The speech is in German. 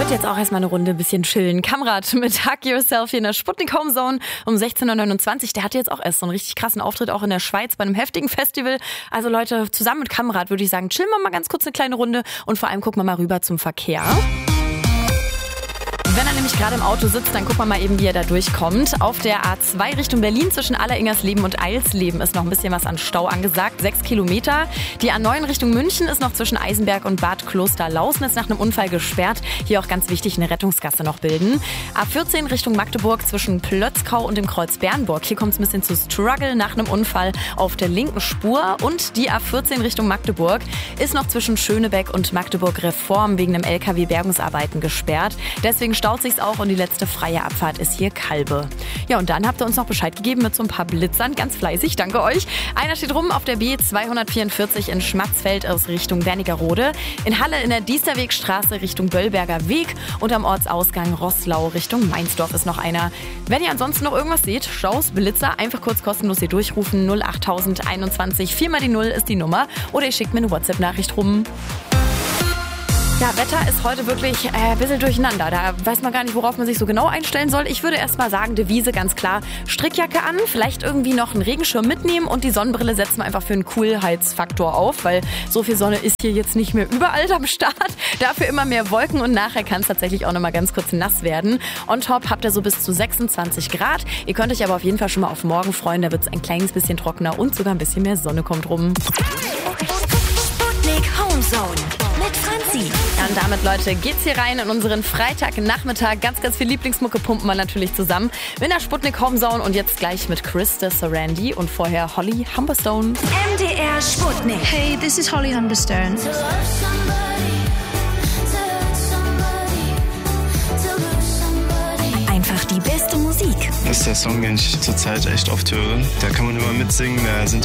würde jetzt auch erstmal eine Runde ein bisschen chillen. Kamrat mit Hug Yourself hier in der Sputnik Home Zone um 16.29 Uhr. Der hatte jetzt auch erst so einen richtig krassen Auftritt auch in der Schweiz bei einem heftigen Festival. Also Leute, zusammen mit Kamrat würde ich sagen, chillen wir mal ganz kurz eine kleine Runde und vor allem gucken wir mal rüber zum Verkehr. Wenn er nämlich gerade im Auto sitzt, dann gucken wir mal eben, wie er da durchkommt. Auf der A2 Richtung Berlin zwischen Alleringersleben und Eilsleben ist noch ein bisschen was an Stau angesagt. 6 Kilometer. Die A9 Richtung München ist noch zwischen Eisenberg und Bad Klosterlausnitz nach einem Unfall gesperrt. Hier auch ganz wichtig, eine Rettungsgasse noch bilden. A14 Richtung Magdeburg zwischen Plötzkau und dem Kreuz Bernburg. Hier kommt es ein bisschen zu Struggle nach einem Unfall auf der linken Spur. Und die A14 Richtung Magdeburg ist noch zwischen Schönebeck und Magdeburg Reform wegen einem LKW-Bergungsarbeiten gesperrt. Deswegen staut sich's auch und die letzte freie Abfahrt ist hier Kalbe. Ja, und dann habt ihr uns noch Bescheid gegeben mit so ein paar Blitzern. Ganz fleißig, danke euch. Einer steht rum auf der B244 in Schmatzfeld aus Richtung Wernigerode. In Halle in der Diesterwegstraße Richtung Böllberger Weg. Und am Ortsausgang Roßlau Richtung Mainzdorf ist noch einer. Wenn ihr ansonsten noch irgendwas seht, Staus, Blitzer, einfach kurz kostenlos hier durchrufen. 08021 4 mal die 0 ist die Nummer. Oder ihr schickt mir eine WhatsApp-Nachricht rum. Ja, Wetter ist heute wirklich ein bisschen durcheinander. Da weiß man gar nicht, worauf man sich so genau einstellen soll. Ich würde erst mal sagen, Devise ganz klar, Strickjacke an, vielleicht irgendwie noch einen Regenschirm mitnehmen und die Sonnenbrille setzen wir einfach für einen Coolheitsfaktor auf, weil so viel Sonne ist hier jetzt nicht mehr überall am Start. Dafür immer mehr Wolken und nachher kann es tatsächlich auch noch mal ganz kurz nass werden. On top habt ihr so bis zu 26 Grad. Ihr könnt euch aber auf jeden Fall schon mal auf morgen freuen. Da wird es ein kleines bisschen trockener und sogar ein bisschen mehr Sonne kommt rum. Sputnik Home Zone mit Franzi. Ja, und damit, Leute, geht's hier rein in unseren Freitagnachmittag. Ganz, ganz viel Lieblingsmucke pumpen wir natürlich zusammen. In der Sputnik Home Zone und jetzt gleich mit Krista Sarandí und vorher Holly Humberstone. MDR Sputnik. Hey, this is Holly Humberstone. Einfach die beste Musik. Das ist der Song, den ich zurzeit echt oft höre. Da kann man immer mitsingen, da sind